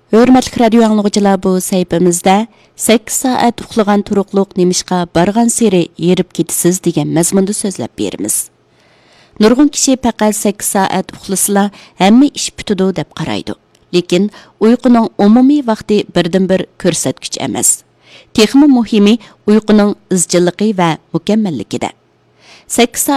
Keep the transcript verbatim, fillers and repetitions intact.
Hörmətli radio anlıqçılar, bu səhifəmizdə sakkiz saat uxlagan turuqluq nemishqa barğan seri yerib ketisiz degan mazmunda so'zlab beramiz. Nurg'un kishi faqat sakkiz soat uxlasala hamma ish bitadi deb qaraydi. Lekin uyquning umumiy vaqti birdan-bir ko'rsatgich emas. Texmi muhimi uyquning izchilligi va mukammalligida. sakkiz